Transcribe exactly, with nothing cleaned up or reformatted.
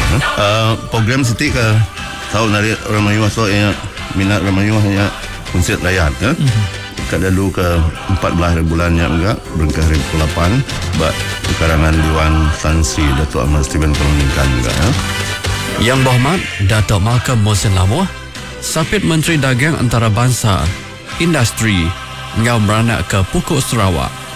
Uh, program Siti ke tahu dari Ramayuah so yang minat Ramayuah yang konsert layar ke. Mm-hmm. Kat lalu ke empat belas bulannya enggak berengkah hari ke lapan buat karangan Dewan Tan Sri Datuk Ahmad Steven Perundingkan juga ya. Yang Berhormat Datuk Malcolm Mohsin Lamuh, Sapit Menteri Dagang Antarabangsa, Industri, ngau beranak ke Pokok Sarawak.